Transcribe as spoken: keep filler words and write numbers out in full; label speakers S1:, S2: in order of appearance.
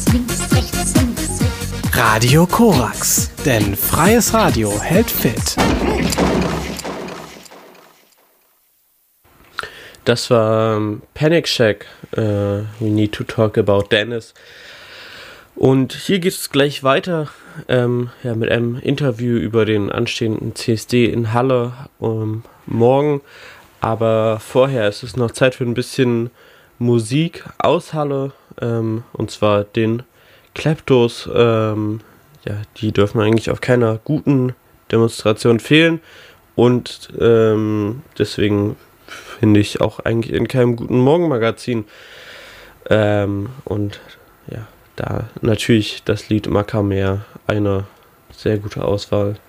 S1: links, rechts, links, rechts.
S2: Radio Korax, denn freies Radio hält fit.
S3: Das war ähm, Panic Shack, äh, We Need to Talk About Dennis. Und hier geht es gleich weiter ähm, ja, mit einem Interview über den anstehenden C S D in Halle ähm, morgen. Aber vorher ist es noch Zeit für ein bisschen Musik aus Halle, ähm, und zwar den Kleptos. Ähm, ja, die dürfen eigentlich auf keiner guten Demonstration fehlen und ähm, deswegen finde ich auch eigentlich in keinem guten Morgenmagazin. Ähm, und ja, da natürlich das Lied Macamer eine sehr gute Auswahl.